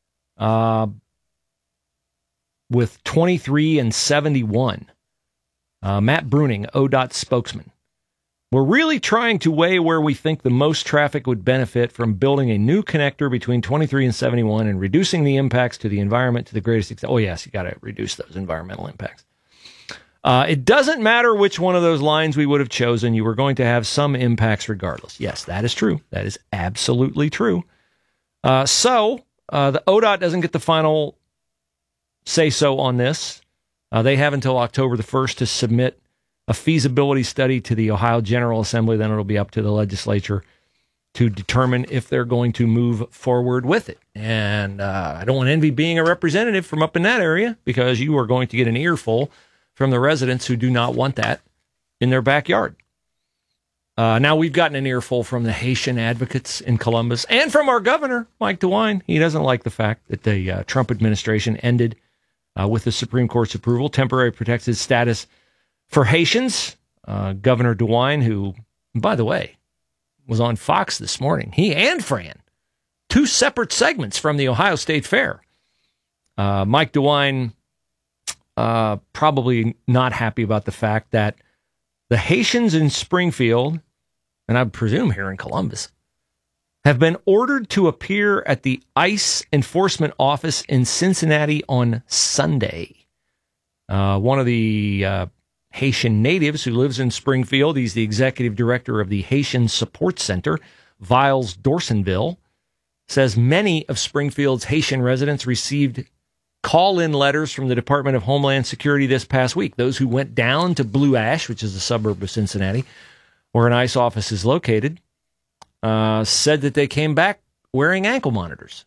with 23 and 71. Matt Bruning, ODOT spokesman. We're really trying to weigh where we think the most traffic would benefit from building a new connector between 23 and 71 and reducing the impacts to the environment to the greatest extent. Oh, yes, you got to reduce those environmental impacts. It doesn't matter which one of those lines we would have chosen. You were going to have some impacts regardless. Yes, that is true. That is absolutely true. So the ODOT doesn't get the final say-so on this. They have until October the 1st to submit a feasibility study to the Ohio General Assembly. Then it'll be up to the legislature to determine if they're going to move forward with it. And I don't want to envy being a representative from up in that area, because you are going to get an earful from the residents who do not want that in their backyard. Now we've gotten an earful from the Haitian advocates in Columbus and from our governor, Mike DeWine. He doesn't like the fact that the Trump administration ended with the Supreme Court's approval, temporary protected status for Haitians. Governor DeWine, who, by the way, was on Fox this morning, he and Fran, two separate segments from the Ohio State Fair. Mike DeWine probably not happy about the fact that the Haitians in Springfield, and I presume here in Columbus, have been ordered to appear at the ICE enforcement office in Cincinnati on Sunday. One of the Haitian natives who lives in Springfield, he's the executive director of the Haitian Support Center, Viles Dorsonville, says many of Springfield's Haitian residents received call-in letters from the Department of Homeland Security this past week. Those who went down to Blue Ash, which is a suburb of Cincinnati, where an ICE office is located, said that they came back wearing ankle monitors.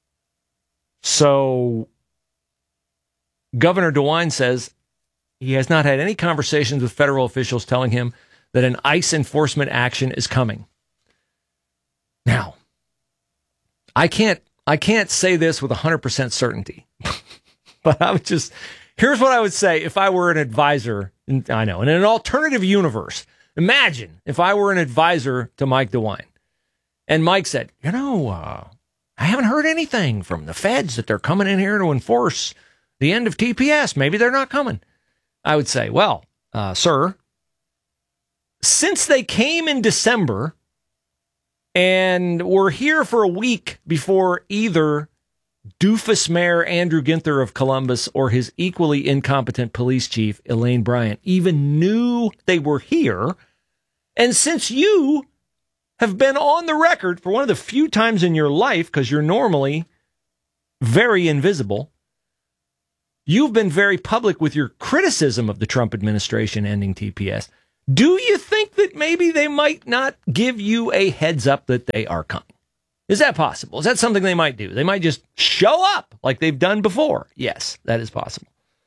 So Governor DeWine says he has not had any conversations with federal officials telling him that an ICE enforcement action is coming. Now, I can't say this with 100% certainty, but here's what I would say if I were an advisor. I know, in an alternative universe, imagine if I were an advisor to Mike DeWine and Mike said, I haven't heard anything from the feds that they're coming in here to enforce the end of TPS. Maybe they're not coming. I would say, well, sir, since they came in December and were here for a week before either doofus Mayor Andrew Ginther of Columbus or his equally incompetent police chief, Elaine Bryant, even knew they were here, and since you have been on the record for one of the few times in your life, because you're normally very invisible. You've been very public with your criticism of the Trump administration ending TPS. Do you think that maybe they might not give you a heads up that they are coming? Is that possible? Is that something they might do? They might just show up like they've done before. Yes, that is possible.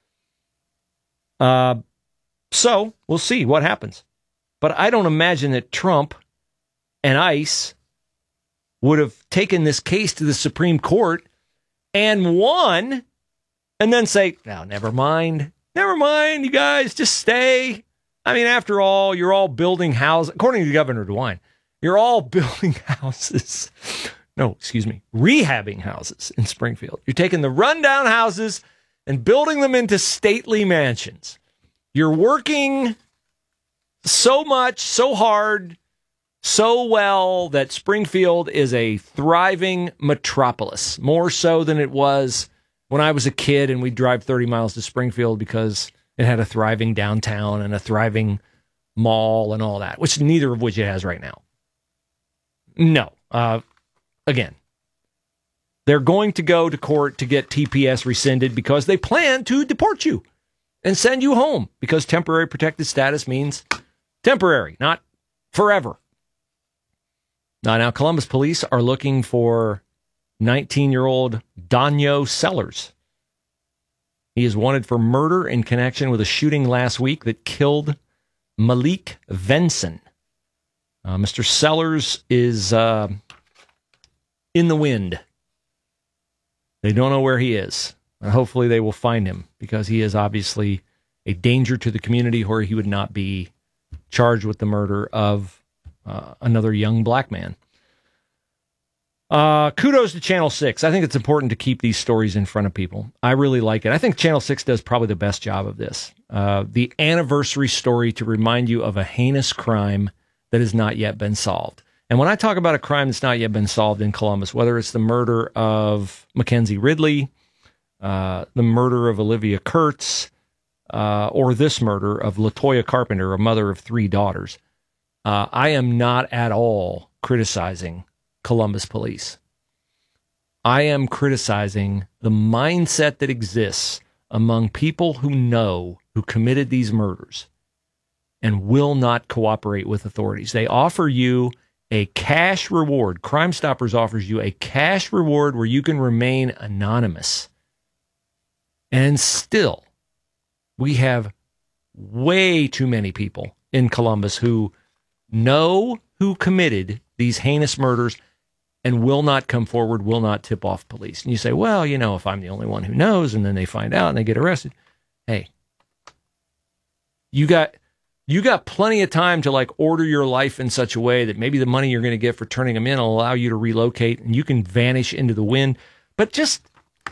So we'll see what happens. But I don't imagine that Trump and ICE would have taken this case to the Supreme Court and won, and then say, no, never mind, you guys, just stay. I mean, after all, you're all building houses. According to Governor DeWine, you're all building houses. Rehabbing houses in Springfield. You're taking the rundown houses and building them into stately mansions. You're working so much, so hard, so well that Springfield is a thriving metropolis, more so than it was when I was a kid and we'd drive 30 miles to Springfield because it had a thriving downtown and a thriving mall and all that, which neither of which it has right now. No. Again, they're going to go to court to get TPS rescinded because they plan to deport you and send you home, because temporary protected status means temporary, not forever. Now, Columbus police are looking for 19-year-old Danyo Sellers. He is wanted for murder in connection with a shooting last week that killed Malik Venson. Mr. Sellers is in the wind. They don't know where he is. Hopefully they will find him, because he is obviously a danger to the community, or he would not be charged with the murder of another young black man. Kudos to Channel 6. I think it's important to keep these stories in front of people. I really like it. I think Channel 6 does probably the best job of this. The anniversary story to remind you of a heinous crime that has not yet been solved. And when I talk about a crime that's not yet been solved in Columbus, whether it's the murder of Mackenzie Ridley, the murder of Olivia Kurtz, or this murder of LaToya Carpenter, a mother of 3 daughters, I am not at all criticizing Columbus police. I am criticizing the mindset that exists among people who committed these murders and will not cooperate with authorities. They offer you a cash reward. Crime Stoppers offers you a cash reward where you can remain anonymous. And still, we have way too many people in Columbus who know who committed these heinous murders and will not come forward, will not tip off police. And you say, well, if I'm the only one who knows, and then they find out and they get arrested. Hey, you got plenty of time to order your life in such a way that maybe the money you're going to get for turning them in will allow you to relocate and you can vanish into the wind. But just,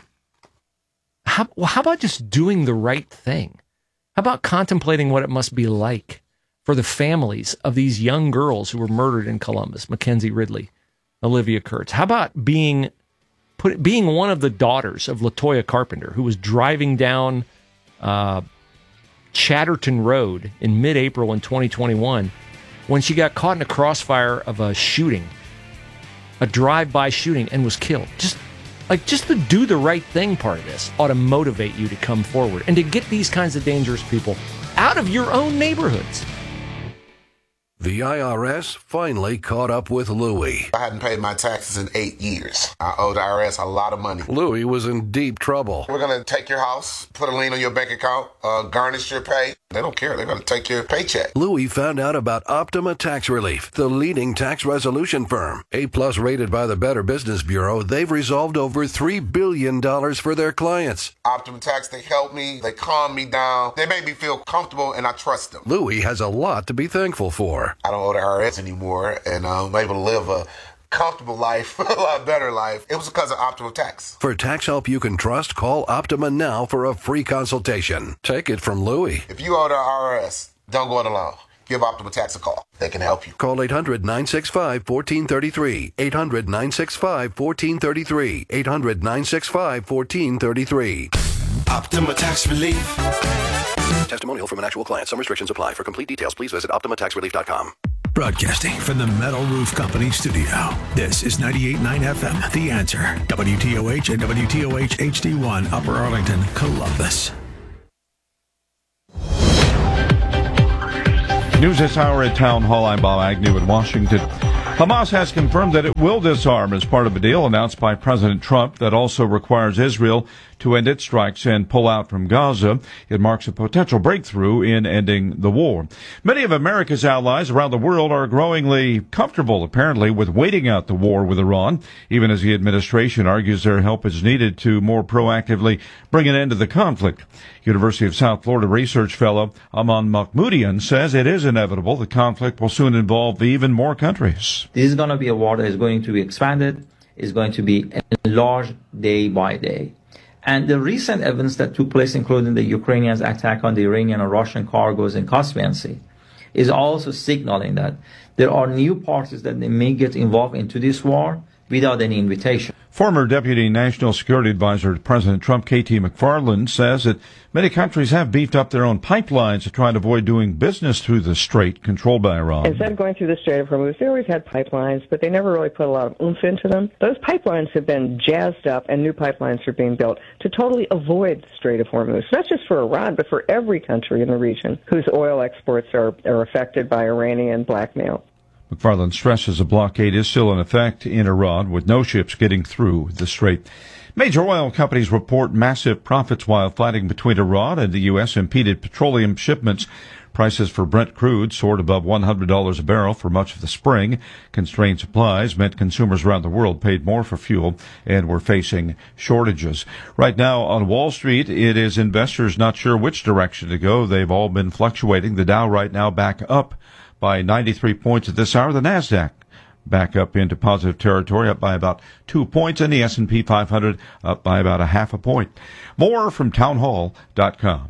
how about just doing the right thing? How about contemplating what it must be like for the families of these young girls who were murdered in Columbus, Mackenzie Ridley, Olivia Kurtz? How about being one of the daughters of LaToya Carpenter, who was driving down Chatterton Road in mid-April in 2021 when she got caught in a crossfire of a shooting, a drive-by shooting, and was killed? Just the do the right thing part of this ought to motivate you to come forward and to get these kinds of dangerous people out of your own neighborhoods. The IRS finally caught up with Louie. I hadn't paid my taxes in 8 years. I owe the IRS a lot of money. Louie was in deep trouble. We're going to take your house, put a lien on your bank account, garnish your pay. They don't care. They're going to take your paycheck. Louie found out about Optima Tax Relief, the leading tax resolution firm. A-plus rated by the Better Business Bureau, they've resolved over $3 billion for their clients. Optima Tax, they help me. They calm me down. They make me feel comfortable, and I trust them. Louie has a lot to be thankful for. I don't owe the IRS anymore, and I'm able to live a comfortable life, a lot better life. It was because of Optima Tax. For tax help you can trust, call Optima now for a free consultation. Take it from Louie. If you owe the IRS, don't go it alone. Give Optima Tax a call. They can help you. Call 800-965-1433. 800-965-1433. 800-965-1433. Optima Tax Relief. Testimonial from an actual client. Some restrictions apply. For complete details, please visit OptimaTaxRelief.com. Broadcasting from the Metal Roof Company studio. This is 98.9 FM, The Answer. WTOH and WTOH HD1, Upper Arlington, Columbus. News this hour at Town Hall. I'm Bob Agnew in Washington. Hamas has confirmed that it will disarm as part of a deal announced by President Trump that also requires Israel to end its strikes and pull out from Gaza. It marks a potential breakthrough in ending the war. Many of America's allies around the world are growingly comfortable, apparently, with waiting out the war with Iran, even as the administration argues their help is needed to more proactively bring an end to the conflict. University of South Florida research fellow Aman Mahmoodian says it is inevitable the conflict will soon involve even more countries. This is going to be a war that is going to be expanded, is going to be enlarged day by day. And the recent events that took place, including the Ukrainians' attack on the Iranian and Russian cargoes in Caspian Sea, is also signaling that there are new parties that they may get involved into this war without any invitation. Former Deputy National Security Advisor to President Trump, K.T. McFarland, says that many countries have beefed up their own pipelines to try and avoid doing business through the strait controlled by Iran. Instead of going through the Strait of Hormuz, they always had pipelines, but they never really put a lot of oomph into them. Those pipelines have been jazzed up, and new pipelines are being built to totally avoid the Strait of Hormuz, not just for Iran, but for every country in the region whose oil exports are affected by Iranian blackmail. McFarland stresses a blockade is still in effect in Iran, with no ships getting through the strait. Major oil companies report massive profits while fighting between Iran and the U.S. impeded petroleum shipments. Prices for Brent crude soared above $100 a barrel for much of the spring. Constrained supplies meant consumers around the world paid more for fuel and were facing shortages. Right now on Wall Street, it is investors not sure which direction to go. They've all been fluctuating. The Dow right now back up by 93 points at this hour. The NASDAQ back up into positive territory, up by about 2 points, and the S&P 500 up by about a half a point. More from townhall.com.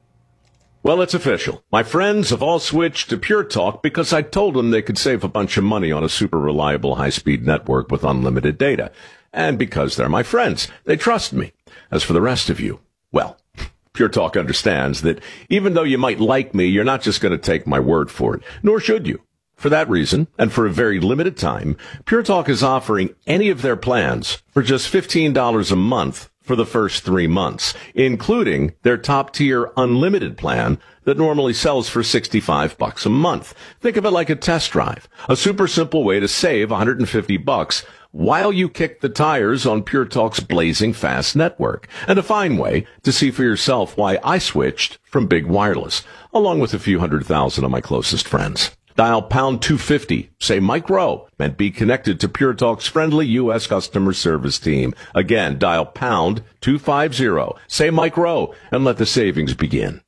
Well, it's official. My friends have all switched to Pure Talk because I told them they could save a bunch of money on a super reliable high-speed network with unlimited data. And because they're my friends, they trust me. As for the rest of you, well, Pure Talk understands that even though you might like me, you're not just going to take my word for it, nor should you. For that reason, and for a very limited time, Pure Talk is offering any of their plans for just $15 a month for the first 3 months, including their top-tier unlimited plan that normally sells for $65 a month. Think of it like a test drive, a super simple way to save $150 while you kick the tires on Pure Talk's blazing fast network, and a fine way to see for yourself why I switched from Big Wireless, along with a few 100,000 of my closest friends. Dial pound 250, say Mike Rowe, and be connected to Pure Talk's friendly U.S. customer service team. Again, dial pound 250, say Mike Rowe, and let the savings begin.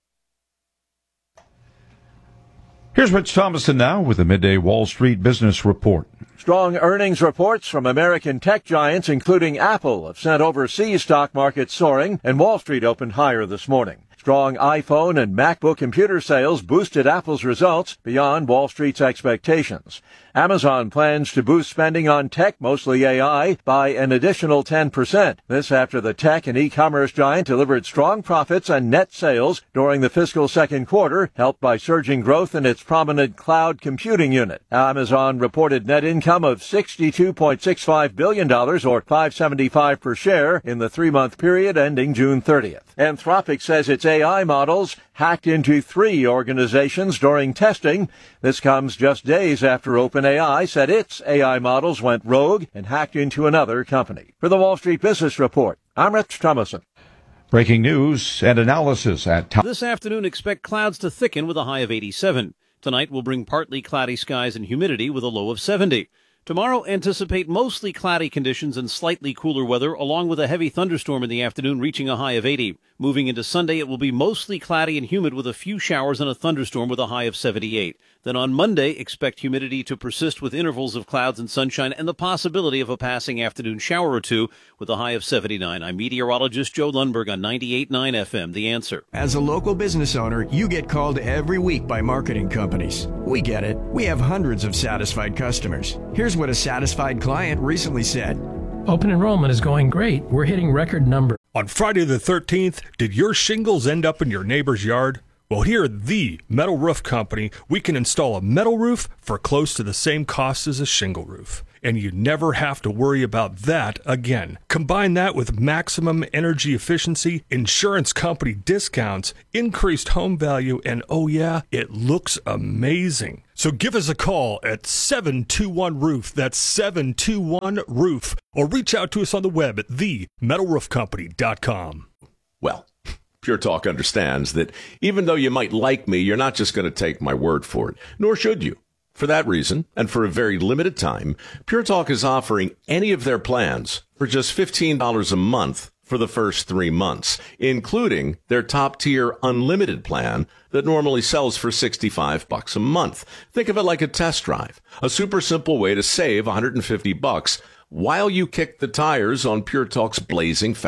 Here's Rich Thomason now with the Midday Wall Street Business Report. Strong earnings reports from American tech giants, including Apple, have sent overseas stock markets soaring, and Wall Street opened higher this morning. Strong iPhone and MacBook computer sales boosted Apple's results beyond Wall Street's expectations. Amazon plans to boost spending on tech, mostly AI, by an additional 10%. This after the tech and e-commerce giant delivered strong profits and net sales during the fiscal second quarter, helped by surging growth in its prominent cloud computing unit. Amazon reported net income of $62.65 billion, or $5.75 per share, in the 3-month period ending June 30th. Anthropic says its AI models hacked into 3 organizations during testing. This comes just days after OpenAI said its AI models went rogue and hacked into another company. For the Wall Street Business Report, I'm Rich Thomason. Breaking news and analysis at This afternoon, expect clouds to thicken with a high of 87. Tonight will bring partly cloudy skies and humidity with a low of 70. Tomorrow, anticipate mostly cloudy conditions and slightly cooler weather, along with a heavy thunderstorm in the afternoon reaching a high of 80. Moving into Sunday, it will be mostly cloudy and humid with a few showers and a thunderstorm with a high of 78. Then on Monday, expect humidity to persist with intervals of clouds and sunshine and the possibility of a passing afternoon shower or two with a high of 79. I'm meteorologist Joe Lundberg on 98.9 FM, The Answer. As a local business owner, you get called every week by marketing companies. We get it. We have hundreds of satisfied customers. Here's what a satisfied client recently said. Open enrollment is going great. We're hitting record numbers. On Friday the 13th, did your shingles end up in your neighbor's yard? Well, here at the Metal Roof Company, we can install a metal roof for close to the same cost as a shingle roof. And you never have to worry about that again. Combine that with maximum energy efficiency, insurance company discounts, increased home value, and oh yeah, it looks amazing. So give us a call at 721-ROOF. That's 721-ROOF. Or reach out to us on the web at themetalroofcompany.com. Well, Pure Talk understands that even though you might like me, you're not just going to take my word for it, nor should you. For that reason, and for a very limited time, Pure Talk is offering any of their plans for just $15 a month for the first 3 months, including their top-tier unlimited plan that normally sells for $65 a month. Think of it like a test drive, a super simple way to save $150 while you kick the tires on Pure Talk's blazing fast